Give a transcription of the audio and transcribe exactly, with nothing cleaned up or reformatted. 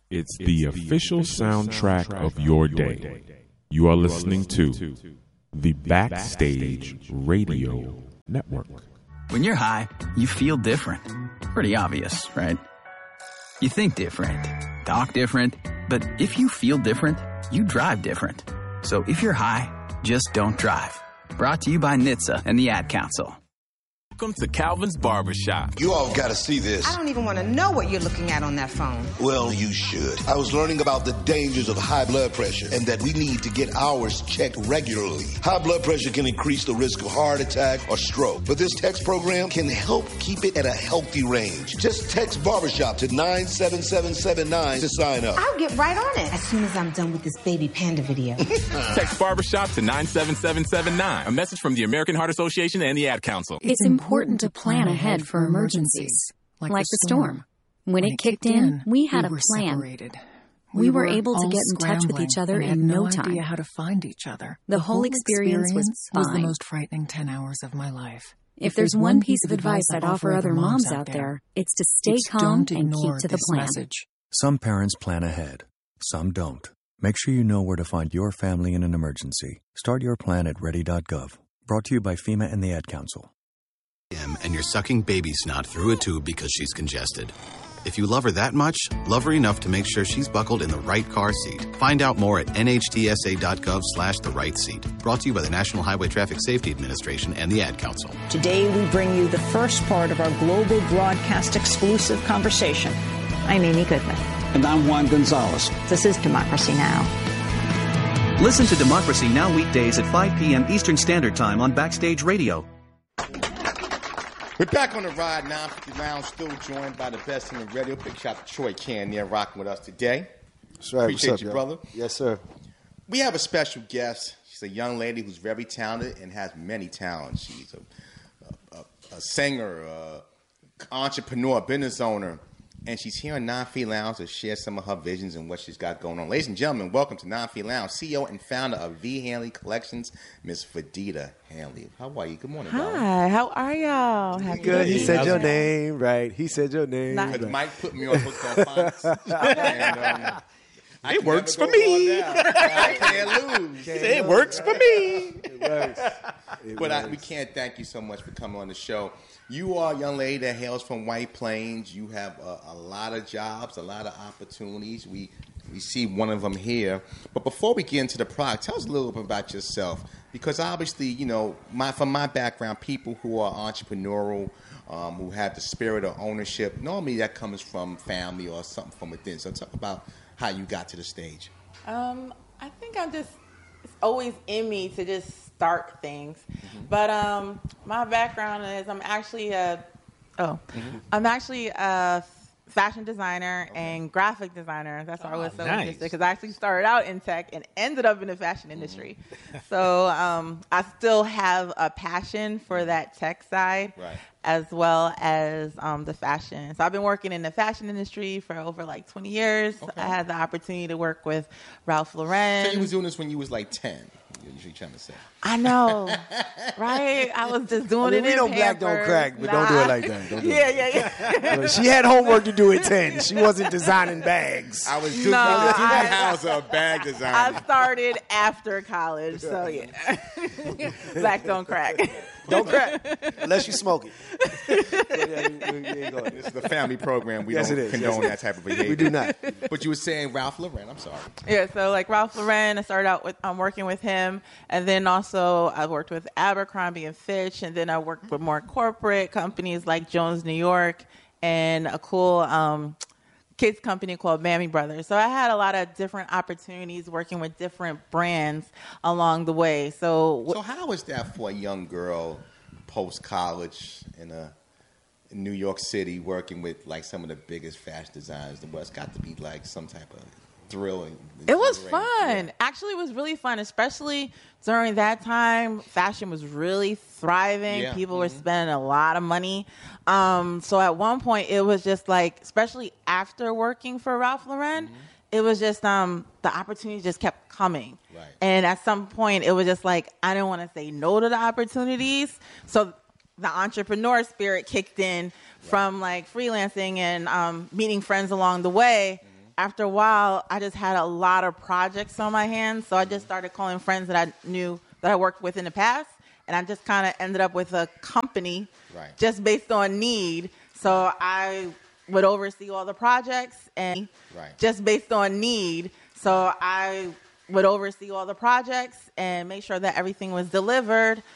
It's the official soundtrack of your day. You are listening to the Backstage Radio Network. When you're high, you feel different. Pretty obvious, right? You think different, talk different, but if you feel different, you drive different. So if you're high, just don't drive. Brought to you by N H T S A and the Ad Council. Welcome to Calvin's Barbershop. You all got to see this. I don't even want to know what you're looking at on that phone. Well, you should. I was learning about the dangers of high blood pressure and that we need to get ours checked regularly. High blood pressure can increase the risk of heart attack or stroke, but this text program can help keep it at a healthy range. Just text Barbershop to nine seven seven seven nine to sign up. I'll get right on it as soon as I'm done with this baby panda video. Text Barbershop to nine seven seven seven nine. A message from the American Heart Association and the Ad Council. It's important to plan ahead for emergencies, like, like the storm. When, when it kicked in, we had we a plan. Separated. We, we were, were able to get in touch with each other in no, no time. Idea how to find each other. The, the whole experience, experience was fine. Was the most frightening ten hours of my life. If, if there's one piece of advice I'd offer other moms out there, it's to stay it's calm and keep to the plan. Message. Some parents plan ahead. Some don't. Make sure you know where to find your family in an emergency. Start your plan at ready dot gov. Brought to you by FEMA and the Ad Council. And you're sucking baby snot through a tube because she's congested. If you love her that much, love her enough to make sure she's buckled in the right car seat. Find out more at N H T S A dot gov slash the right seat. Brought to you by the National Highway Traffic Safety Administration and the Ad Council. Today we bring you the first part of our global broadcast exclusive conversation. I'm Amy Goodman. And I'm Juan Gonzalez. This is Democracy Now! Listen to Democracy Now! Weekdays at five p.m. Eastern Standard Time on Backstage Radio. We're back on the ride, nine fifty Lounge, still joined by the best in the radio. Big shout out to Troy Can there rocking with us today. That's right. Appreciate What's up, you, yo? brother. Yes, sir. We have a special guest. She's a young lady who's very talented and has many talents. She's a, a, a singer, a entrepreneur, business owner, and she's here on nine fifty Lounge to share some of her visions and what she's got going on. Ladies and gentlemen, welcome to nine fifty Lounge, C E O and founder of V. Hanley Collections, Miss Fadida Hanley. How are you? Good morning, Hi, darling. how are y'all? Happy good. He said your name right. He said your name. Because right. Mike put me on hook on phonics. and, um, it works for me. I can't lose. Can't it lose. works for me. It works. It but I, works. we can't thank you so much for coming on the show. You are a young lady that hails from White Plains. You have a, a lot of jobs, a lot of opportunities. We we see one of them here. But before we get into the product, tell us a little bit about yourself. Because obviously, you know, my from my background, people who are entrepreneurial, um, who have the spirit of ownership, normally that comes from family or something from within. So talk about how you got to the stage. Um, I think I'm just, it's always in me to just start things. Mm-hmm. But um, my background is I'm actually a, oh, mm-hmm. I'm actually a fashion designer okay. and graphic designer. That's why oh, I was so nice. interested, because I actually started out in tech and ended up in the fashion industry. Mm-hmm. so um, I still have a passion for that tech side. Right. As well as um, the fashion. So I've been working in the fashion industry for over like twenty years. Okay. I had the opportunity to work with Ralph Lauren. So you was doing this when you was like ten. You're usually trying to say. I know, right? I was just doing I mean, it. We know Pampers. Black don't crack, but nah. don't do it like that. Don't do yeah, it. yeah, yeah. She had homework to do at ten. She wasn't designing bags. I was just no, I was I, house of bag design. I started after college, so yeah. Black don't crack. Don't crack unless you smoke it. yeah, we, we, we this is the family program. We yes, don't condone yes, that type of behavior. We do not. But you were saying Ralph Lauren. I'm sorry. Yeah, so like Ralph Lauren, I started out with um, working with him, and then also I worked with Abercrombie and Fitch, and then I worked with more corporate companies like Jones New York and a cool um, kids company called Mammy Brothers. So I had a lot of different opportunities working with different brands along the way. So, so how was that for a young girl post-college in a in New York City working with like some of the biggest fashion designers in the West? Got to be like some type of thrilling. It was fun. Actually, it was really fun, especially during that time. Fashion was really thriving. Yeah. People mm-hmm. were spending a lot of money. Um, so at one point, it was just like, especially after working for Ralph Lauren, mm-hmm. it was just um, the opportunity just kept coming. Right. And at some point, it was just like, I didn't want to say no to the opportunities. So the entrepreneur spirit kicked in right. from like freelancing and um, meeting friends along the way. Mm-hmm. after a while, I just had a lot of projects on my hands. So I just started calling friends that I knew that I worked with in the past. And I just kind of ended up with a company right. just based on need. So I would oversee all the projects and right. just based on need. So I would oversee all the projects and make sure that everything was delivered